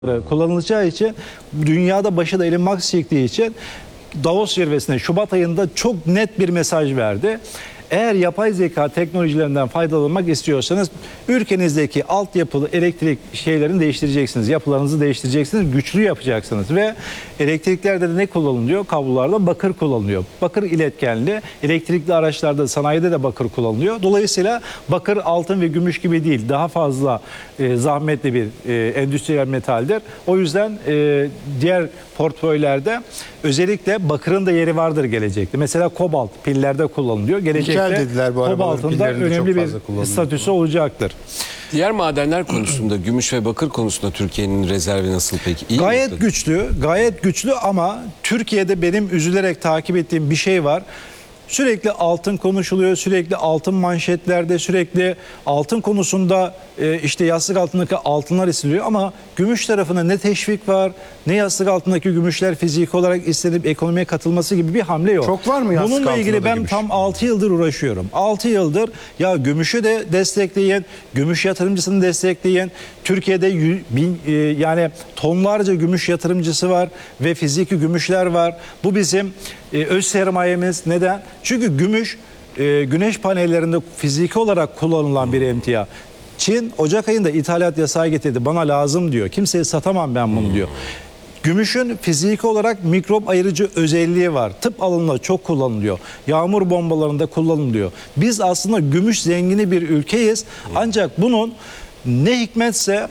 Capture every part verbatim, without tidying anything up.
kullanılacağı için dünyada başı da Elon Musk çektiği için Davos zirvesine Şubat ayında çok net bir mesaj verdi. Eğer yapay zeka teknolojilerinden faydalanmak istiyorsanız ülkenizdeki altyapılı elektrik şeylerini değiştireceksiniz. Yapılarınızı değiştireceksiniz. Güçlü yapacaksınız. Ve elektriklerde de ne kullanılıyor? Kablolarda bakır kullanılıyor. Bakır iletkenli. Elektrikli araçlarda, sanayide de bakır kullanılıyor. Dolayısıyla bakır, altın ve gümüş gibi değil. Daha fazla e, zahmetli bir e, endüstriyel metaldir. O yüzden e, diğer portföylerde özellikle bakırın da yeri vardır gelecekte. Mesela kobalt pillerde kullanılıyor. Gelecekte dediler bu kobaltın da önemli bir statüsü olacaktır. Diğer madenler konusunda, gümüş ve bakır konusunda Türkiye'nin rezervi nasıl peki? İyi gayet mi? güçlü, gayet güçlü ama Türkiye'de benim üzülerek takip ettiğim bir şey var. Sürekli altın konuşuluyor, sürekli altın manşetlerde, sürekli altın konusunda e, işte yastık altındaki altınlar isteniyor ama gümüş tarafına ne teşvik var, ne yastık altındaki gümüşler fiziki olarak istenip ekonomiye katılması gibi bir hamle yok. Çok var mı yastık Bununla ilgili altında da ben gümüş? tam altı yıldır uğraşıyorum. altı yıldır ya gümüşü de destekleyin, gümüş yatırımcısını destekleyin. Türkiye'de yü, bin, e, yani tonlarca gümüş yatırımcısı var ve fiziki gümüşler var. Bu bizim e, öz sermayemiz. Neden? Çünkü gümüş e, güneş panellerinde fiziki olarak kullanılan bir emtia. Çin Ocak ayında ithalat yasağı getirdi. Bana lazım diyor. Kimseye satamam ben bunu diyor. Gümüşün fiziki olarak mikrop ayırıcı özelliği var. Tıp alanında çok kullanılıyor. Yağmur bombalarında kullanılıyor. Biz aslında gümüş zengini bir ülkeyiz. Ancak bunun ne hikmetse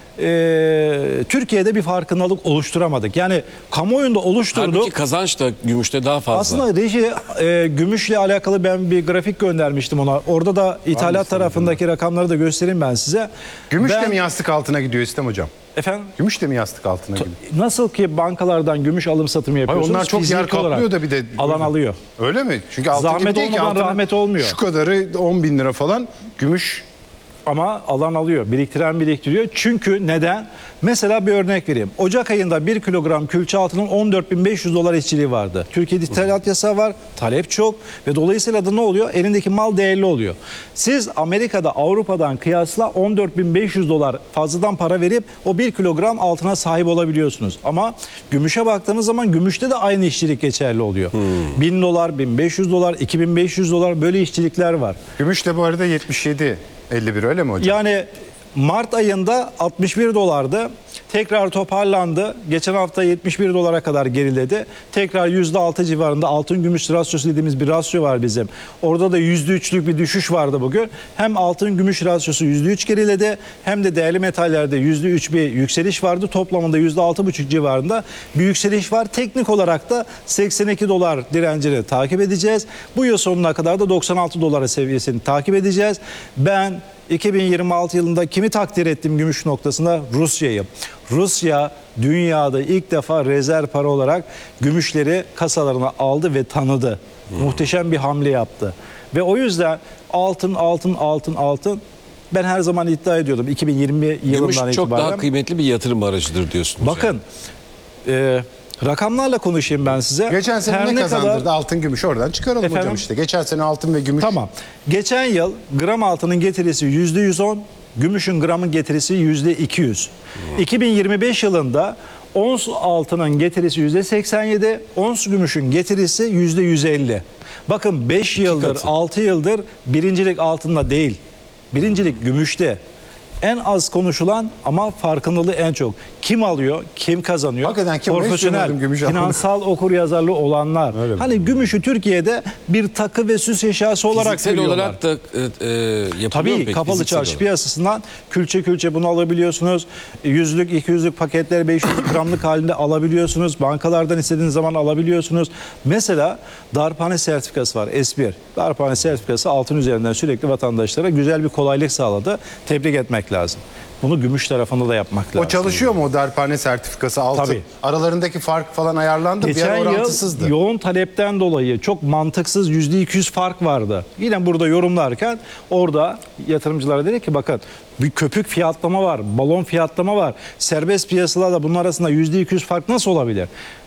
Ee, Türkiye'de bir farkındalık oluşturamadık. Yani kamuoyunda oluşturduk. Halbuki kazanç da gümüşte daha fazla. Aslında reji e, gümüşle alakalı ben bir grafik göndermiştim ona. Orada da ithalat Hangisi tarafındaki hocam? rakamları da göstereyim ben size. Gümüş ben, de mi yastık altına gidiyor İstem hocam? Efendim? Gümüş de mi yastık altına gidiyor? Nasıl ki bankalardan gümüş alım satımı yapıyorsunuz? Hayır, onlar çok yer fiziki kaplıyor olarak da bir de. alan alıyor. Öyle mi? Çünkü altın Zahmet gibi değil ki, olmadan altının rahmet olmuyor. Şu kadarı on bin lira falan gümüş. Ama alan alıyor. Biriktiren biriktiriyor. Çünkü neden? Mesela bir örnek vereyim. Ocak ayında bir kilogram külçe altının on dört bin beş yüz dolar işçiliği vardı. Türkiye'de ithalat yasağı var. Talep çok. Ve dolayısıyla da ne oluyor? Elindeki mal değerli oluyor. Siz Amerika'da Avrupa'dan kıyasla on dört bin beş yüz dolar fazladan para verip o bir kilogram altına sahip olabiliyorsunuz. Ama gümüşe baktığınız zaman gümüşte de aynı işçilik geçerli oluyor. Hmm. bin dolar, bin beş yüz dolar, iki bin beş yüz dolar böyle işçilikler var. Gümüş de bu arada yetmiş yedi elli bir, öyle mi hocam? Yani Mart ayında altmış bir dolardı. Tekrar toparlandı. Geçen hafta yetmiş bir dolara kadar geriledi. Tekrar yüzde altı civarında altın gümüş rasyosu dediğimiz bir rasyo var bizim. Orada da yüzde üçlük bir düşüş vardı bugün. Hem altın gümüş rasyosu yüzde üç geriledi hem de değerli metallerde yüzde üç bir yükseliş vardı. Toplamında yüzde altı buçuk civarında bir yükseliş var. Teknik olarak da seksen iki dolar direncini takip edeceğiz. Bu yıl sonuna kadar da doksan altı dolara seviyesini takip edeceğiz. Ben iki bin yirmi altı yılında kimi takdir ettim gümüş noktasında? Rusya'yı. Rusya dünyada ilk defa rezerv para olarak gümüşleri kasalarına aldı ve tanıdı. Hmm. Muhteşem bir hamle yaptı. Ve o yüzden altın, altın, altın, altın. Ben her zaman iddia ediyordum iki bin yirmi Gümüş yılından itibaren. çok daha kıymetli bir yatırım aracıdır diyorsunuz. Bakın, yani. e, rakamlarla konuşayım ben size. Geçen sene her ne, ne kazandırdı kadar... altın gümüş, oradan çıkaralım Efendim? hocam işte. Geçen sene altın ve gümüş. Tamam. Geçen yıl gram altının getirisi yüzde yüz on, gümüşün gramın getirisi yüzde iki yüz. Hmm. iki bin yirmi beş yılında ons altının getirisi yüzde seksen yedi, ons gümüşün getirisi yüzde yüz elli. Bakın beş yıldır, altı yıldır birincilik altında değil. Birincilik gümüşte. En az konuşulan ama farkındalığı en çok. Kim alıyor, kim kazanıyor? Hakikaten kim? Profesyonel, Gümüş finansal okuryazarlığı olanlar. Öyle hani gümüşü Türkiye'de bir takı ve süs eşyası olarak fiziksel görüyorlar. olarak da e, e, yapılıyor Tabii peki, kapalı fiziksel çarşı olarak? piyasasından külçe külçe bunu alabiliyorsunuz. Yüzlük, iki yüzlük paketler beş yüz gramlık halinde alabiliyorsunuz. Bankalardan istediğiniz zaman alabiliyorsunuz. Mesela darphane sertifikası var, S bir. Darphane sertifikası altın üzerinden sürekli vatandaşlara güzel bir kolaylık sağladı. Tebrik etmek lazım. Bunu gümüş tarafında da yapmak lazım. O çalışıyor mu o darphane sertifikası altın? Tabii. Aralarındaki fark falan ayarlandı. Geçen bir yıl orantısızdı. yoğun talepten dolayı çok mantıksız yüzde iki yüz fark vardı. Yine burada yorumlarken orada yatırımcılara dedi ki bakın bir köpük fiyatlama var, balon fiyatlama var. Serbest piyasalarla bunun arasında yüzde iki yüz fark nasıl olabilir?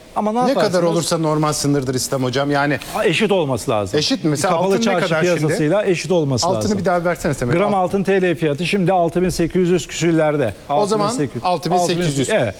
Ama ne, Ne yaparsınız? kadar olursa normal sınırdır İslam hocam. Yani Eşit olması lazım. Eşit mi? Mesela Kapalı altın ne çarşı kadar şimdi? piyasasıyla eşit olması altını lazım. bir daha versene Semet. Gram Alt- altın T L fiyatı şimdi altı bin sekiz yüz küsürlerde. O zaman altı bin sekiz yüz. altı bin sekiz yüz. Evet.